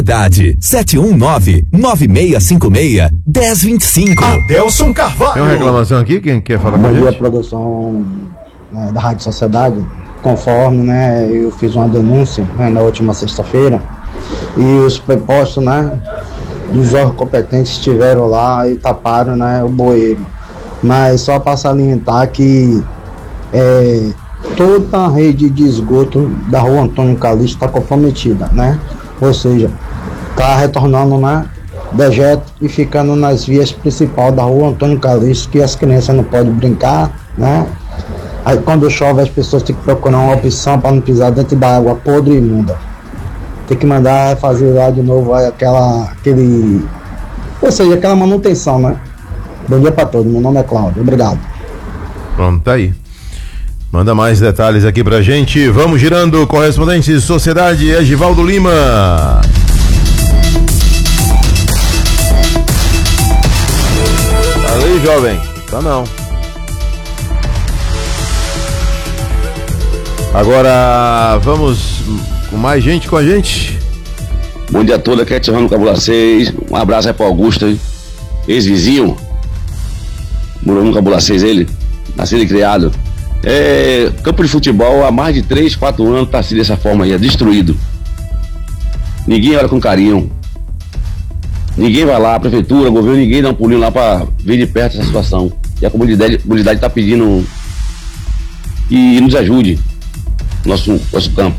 Cidade 719-9656-1025. Adelson Carvalho. Tem uma reclamação aqui, quem quer falar com a Bom dia, gente? produção da Rádio Sociedade. Conforme, né, eu fiz uma denúncia, né, na última sexta-feira, e os prepostos, né, dos órgãos competentes estiveram lá e taparam, né, o bueiro. Mas só para salientar que toda a rede de esgoto da rua Antônio Calixto está comprometida, né? Ou seja, está retornando, né, dejeto e ficando nas vias principais da rua Antônio Calixto, que as crianças não podem brincar, né? Aí quando chove as pessoas têm que procurar uma opção para não pisar dentro da água podre e imunda. Tem que mandar fazer lá de novo aquela manutenção, né? Bom dia para todos, meu nome é Cláudio, obrigado. Pronto, tá aí. Manda mais detalhes aqui pra gente. Vamos girando, correspondente Sociedade, Egivaldo Lima. Tá aí, jovem? Tá não. Agora vamos com mais gente com a gente. Bom dia a todos, aqui é Tijuana Cabula 6. Um abraço aí pro Augusto, hein? Ex-vizinho. Morou no Cabula 6, ele. Nascido e criado. Campo de futebol há mais de 3, 4 anos tá assim dessa forma aí, destruído. Ninguém olha com carinho. Ninguém vai lá, a prefeitura, o governo, ninguém dá um pulinho lá pra ver de perto essa situação. E a comunidade tá pedindo que nos ajude nosso campo.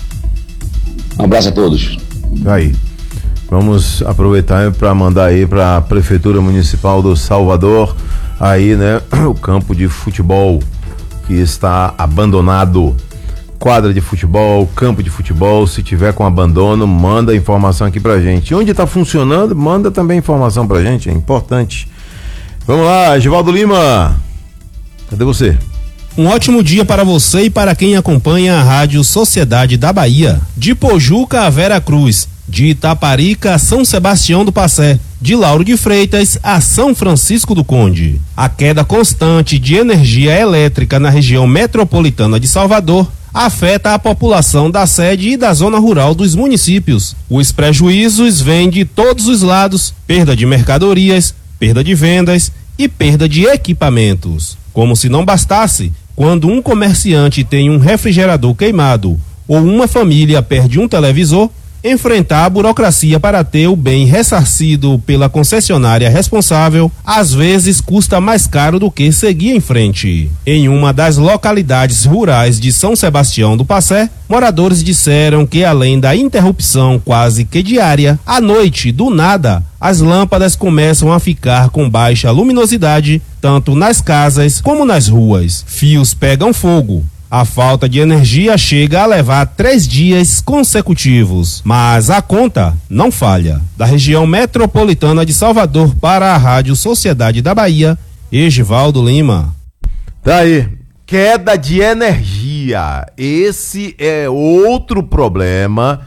Um abraço a todos. Aí. Vamos aproveitar para mandar aí para a Prefeitura Municipal do Salvador aí, né, o campo de futebol que está abandonado. Quadra de futebol, campo de futebol, se tiver com abandono, manda informação aqui pra gente. Onde tá funcionando, manda também informação pra gente, é importante. Vamos lá, Egivaldo Lima. Cadê você? Um ótimo dia para você e para quem acompanha a Rádio Sociedade da Bahia. De Pojuca a Vera Cruz, de Itaparica a São Sebastião do Passé, de Lauro de Freitas a São Francisco do Conde. A queda constante de energia elétrica na região metropolitana de Salvador afeta a população da sede e da zona rural dos municípios. Os prejuízos vêm de todos os lados: perda de mercadorias, perda de vendas e perda de equipamentos. Como se não bastasse, quando um comerciante tem um refrigerador queimado ou uma família perde um televisor, enfrentar a burocracia para ter o bem ressarcido pela concessionária responsável às vezes custa mais caro do que seguir em frente. Em uma das localidades rurais de São Sebastião do Passé, moradores disseram que além da interrupção quase que diária, à noite, do nada, as lâmpadas começam a ficar com baixa luminosidade, tanto nas casas como nas ruas. Fios pegam fogo. A falta de energia chega a levar 3 dias consecutivos, mas a conta não falha. Da região metropolitana de Salvador para a Rádio Sociedade da Bahia, Egivaldo Lima. Tá aí, queda de energia. Esse é outro problema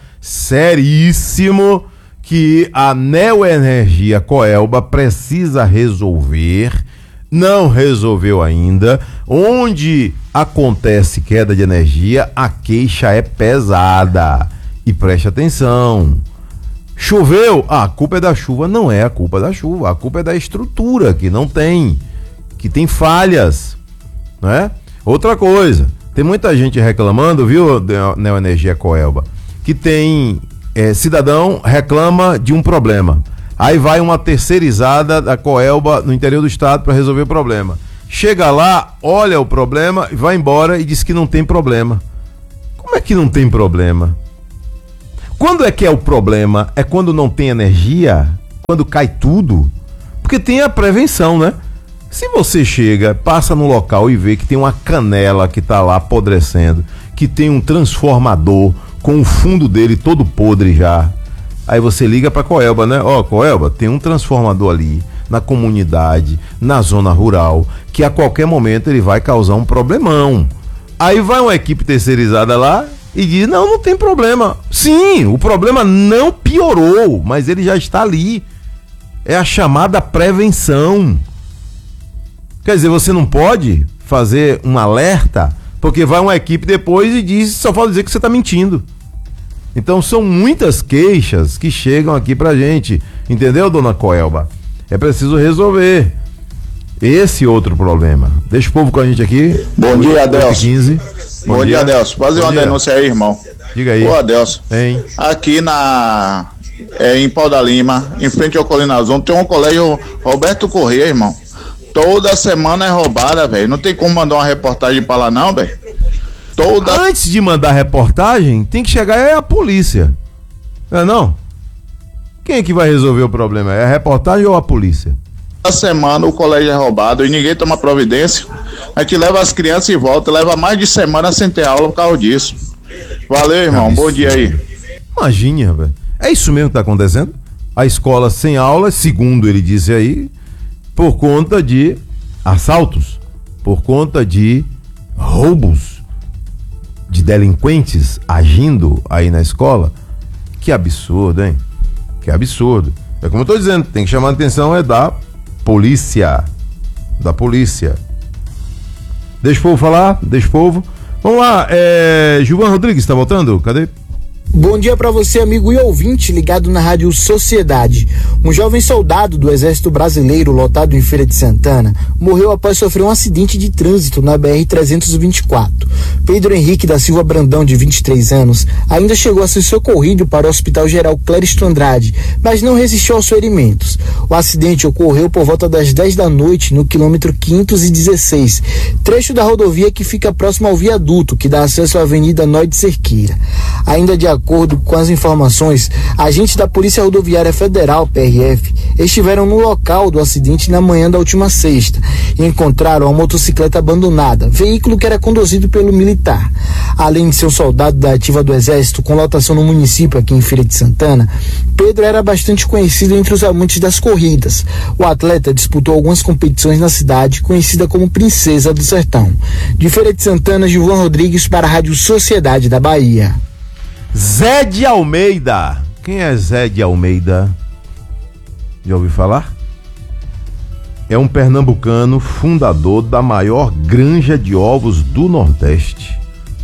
seríssimo que a Neoenergia Coelba precisa resolver. Não resolveu ainda. Onde acontece queda de energia, a queixa é pesada. E preste atenção. Choveu, a culpa é da chuva. Não é a culpa da chuva, a culpa é da estrutura que não tem, que tem falhas, né? Outra coisa, tem muita gente reclamando, viu, Neoenergia Coelba, que tem cidadão reclama de um problema. Aí vai uma terceirizada da Coelba no interior do estado para resolver o problema. Chega lá, olha o problema, vai embora e diz que não tem problema. Como é que não tem problema? Quando é que é o problema? É quando não tem energia? Quando cai tudo? Porque tem a prevenção, né? Se você chega, passa no local e vê que tem uma canela que está lá apodrecendo, que tem um transformador com o fundo dele todo podre já, aí você liga pra Coelba, né? Coelba, tem um transformador ali na comunidade, na zona rural, que a qualquer momento ele vai causar um problemão. Aí vai uma equipe terceirizada lá e diz, não tem problema. Sim, o problema não piorou, mas ele já está ali. É a chamada prevenção. Quer dizer, você não pode fazer um alerta, porque vai uma equipe depois e diz, só pode dizer que você está mentindo. Então são muitas queixas que chegam aqui pra gente, entendeu, dona Coelba? É preciso resolver esse outro problema. Deixa o povo com a gente aqui. Bom dia, Adelso. 15. Bom dia, Adelso. Fazer uma denúncia aí, irmão. Diga aí. Ô, Adelso. Hein? Aqui em Pau da Lima, em frente ao Colina Azul, tem um colégio Roberto Corrêa, irmão. Toda semana é roubada, velho. Não tem como mandar uma reportagem pra lá, não, velho. Antes de mandar reportagem, tem que chegar a polícia. Não? Quem é que vai resolver o problema? É a reportagem ou a polícia? Toda semana o colégio é roubado e ninguém toma providência. A gente leva as crianças e volta, leva mais de semana sem ter aula por causa disso. Valeu, irmão. Bom dia aí. Imagina, velho. É isso mesmo que tá acontecendo? A escola sem aula, segundo ele disse aí, por conta de assaltos, por conta de roubos, de delinquentes agindo aí na escola. Que absurdo, hein? Que absurdo. É como eu tô dizendo, tem que chamar a atenção da polícia. Da polícia. Deixa o povo falar, deixa o povo. Vamos lá, Gilvan Rodrigues, tá voltando? Cadê? Bom dia para você, amigo e ouvinte ligado na Rádio Sociedade. Um jovem soldado do Exército Brasileiro lotado em Feira de Santana morreu após sofrer um acidente de trânsito na BR-324. Pedro Henrique da Silva Brandão, de 23 anos, ainda chegou a ser socorrido para o Hospital Geral Cléristo Andrade, mas não resistiu aos ferimentos. O acidente ocorreu por volta das 10 da noite no quilômetro 516, trecho da rodovia que fica próximo ao viaduto que dá acesso à Avenida Nó de Cerqueira. Ainda de acordo com as informações, agentes da Polícia Rodoviária Federal, PRF, estiveram no local do acidente na manhã da última sexta e encontraram a motocicleta abandonada, veículo que era conduzido pelo militar. Além de ser um soldado da ativa do Exército com lotação no município aqui em Feira de Santana, Pedro era bastante conhecido entre os amantes das corridas. O atleta disputou algumas competições na cidade, conhecida como Princesa do Sertão. De Feira de Santana, Gilvan Rodrigues para a Rádio Sociedade da Bahia. Zé de Almeida. Quem é Zé de Almeida? Já ouviu falar? É um pernambucano fundador da maior granja de ovos do Nordeste.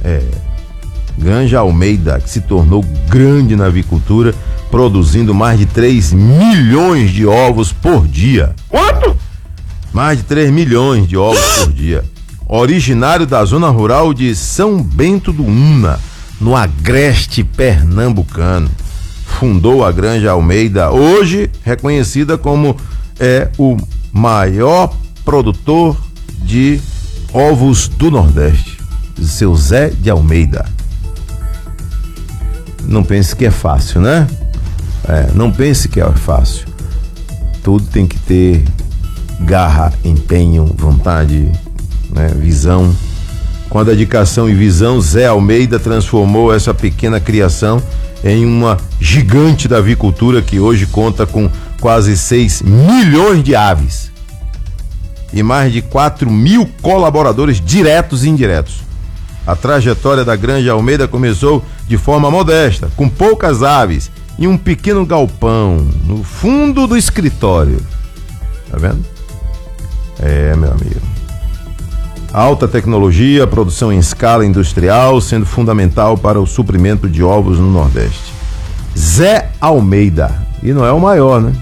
Granja Almeida, que se tornou grande na avicultura, produzindo mais de 3 milhões de ovos por dia. Quanto? Mais de 3 milhões de ovos por dia. Originário da zona rural de São Bento do Una, no agreste pernambucano. Fundou a Granja Almeida, hoje reconhecida como o maior produtor de ovos do Nordeste. Seu Zé de Almeida. Não pense que é fácil, né? Não pense que é fácil. Tudo tem que ter garra, empenho, vontade, né? Visão. Com a dedicação e visão, Zé Almeida transformou essa pequena criação em uma gigante da avicultura que hoje conta com quase 6 milhões de aves e mais de 4 mil colaboradores diretos e indiretos. A trajetória da Granja Almeida começou de forma modesta, com poucas aves e um pequeno galpão no fundo do escritório. Tá vendo? Meu amigo. Alta tecnologia, produção em escala industrial, sendo fundamental para o suprimento de ovos no Nordeste. Zé Almeida. E não é o maior, né?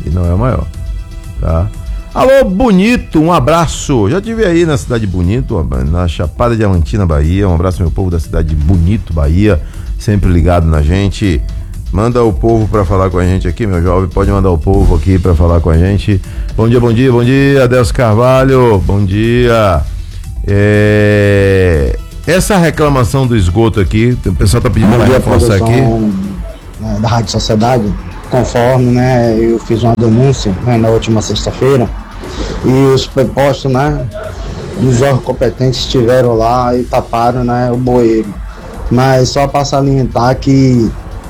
Tá? Alô, Bonito, um abraço. Já estive aí na cidade de Bonito, na Chapada Diamantina, Bahia. Um abraço, meu povo da cidade de Bonito, Bahia. Sempre ligado na gente. Manda o povo para falar com a gente aqui, meu jovem. Pode mandar o povo aqui para falar com a gente. Bom dia, Adelso Carvalho. Bom dia. Essa reclamação do esgoto aqui, o pessoal tá pedindo para reforçar aqui. Da Rádio Sociedade, conforme, né, eu fiz uma denúncia, né, na última sexta-feira, e os prepostos, né, dos órgãos competentes estiveram lá e taparam, né, o bueiro. Mas só para salientar que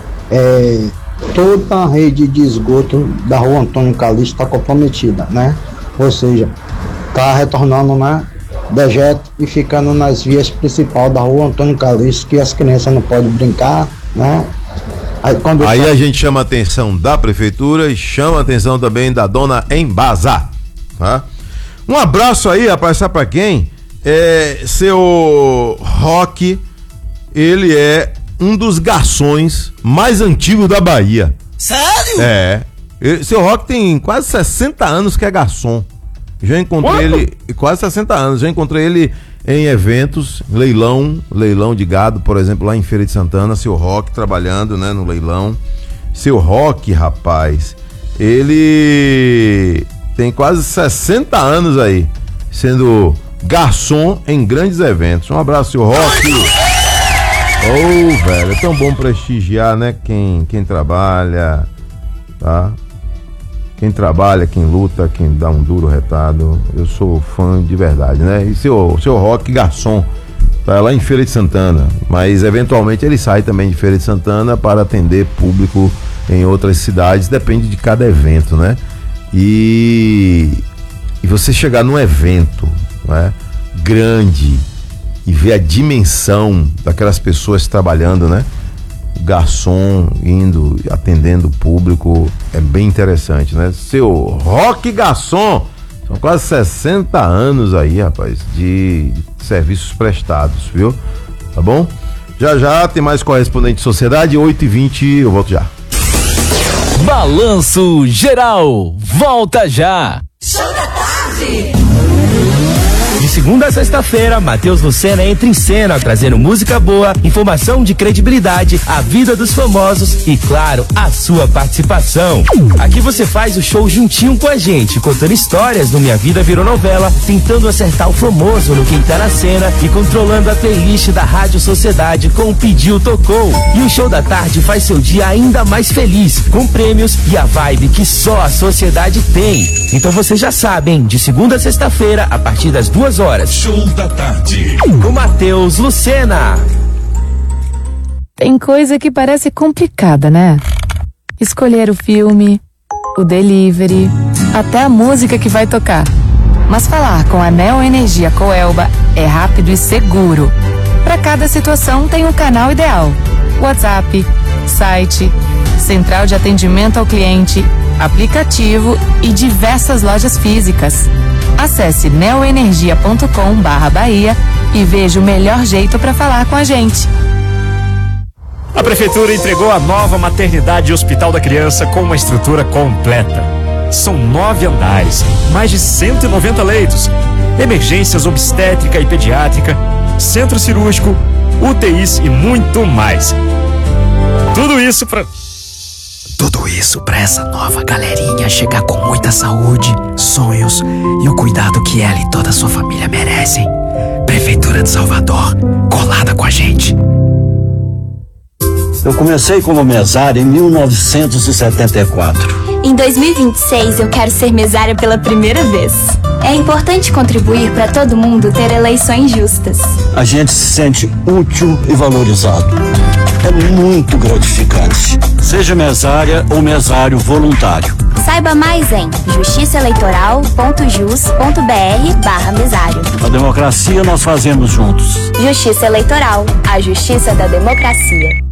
toda a rede de esgoto da Rua Antônio Calixto está comprometida, né? Ou seja, está retornando, né, dejeto e ficando nas vias principais da Rua Antônio Calixto, que as crianças não podem brincar, né? Aí a gente chama a atenção da prefeitura e chama a atenção também da dona Embasa, tá? Um abraço aí, rapaz, sabe pra quem? Seu Roque, ele é um dos garçons mais antigos da Bahia. Sério? É. Seu Rock tem quase 60 anos que é garçom. Já encontrei ele, quase 60 anos, já encontrei ele em eventos, leilão de gado, por exemplo, lá em Feira de Santana, Seu Rock trabalhando, né, no leilão. Seu Rock, rapaz, ele tem quase 60 anos aí, sendo garçom em grandes eventos. Um abraço, Seu Rock. Oh, velho, é tão bom prestigiar, né, quem trabalha, tá? Quem trabalha, quem luta, quem dá um duro retado. Eu sou fã de verdade, né? E seu Rock garçom tá lá em Feira de Santana, mas eventualmente ele sai também de Feira de Santana para atender público em outras cidades, depende de cada evento, né? E você chegar num evento, né, grande e ver a dimensão daquelas pessoas trabalhando, né? O garçom indo, atendendo o público, é bem interessante, né? Seu Rock garçom, são quase 60 anos aí, rapaz, de serviços prestados, viu? Tá bom? Já tem mais Correspondente de Sociedade, 8h20, eu volto já. Balanço Geral, volta já. Show da tarde. De segunda a sexta-feira, Matheus Lucena entra em cena, trazendo música boa, informação de credibilidade, a vida dos famosos e, claro, a sua participação. Aqui você faz o show juntinho com a gente, contando histórias do Minha Vida Virou Novela, tentando acertar o famoso no Quem Tá na Cena e controlando a playlist da Rádio Sociedade com o Pediu Tocou. E o Show da Tarde faz seu dia ainda mais feliz, com prêmios e a vibe que só a Sociedade tem. Então você já sabe, hein? De segunda a sexta-feira, a partir das 2h. Show da Tarde. Com Matheus Lucena. Tem coisa que parece complicada, né? Escolher o filme, o delivery, até a música que vai tocar. Mas falar com a Neo Energia Coelba é rápido e seguro. Para cada situação tem um canal ideal. WhatsApp, site, central de atendimento ao cliente, aplicativo e diversas lojas físicas. Acesse neoenergia.com/Bahia e veja o melhor jeito para falar com a gente. A Prefeitura entregou a nova maternidade e Hospital da Criança com uma estrutura completa. São 9 andares, mais de 190 leitos, emergências obstétrica e pediátrica, centro cirúrgico, UTIs e muito mais. Tudo isso para essa nova galerinha chegar com muita saúde, sonhos e o cuidado que ela e toda a sua família merecem. Prefeitura de Salvador, colada com a gente. Eu comecei como mesário em 1974. Em 2026 eu quero ser mesária pela primeira vez. É importante contribuir para todo mundo ter eleições justas. A gente se sente útil e valorizado. É muito gratificante. Seja mesária ou mesário voluntário. Saiba mais em justiçaeleitoral.jus.br/mesário. A democracia nós fazemos juntos. Justiça Eleitoral, a justiça da democracia.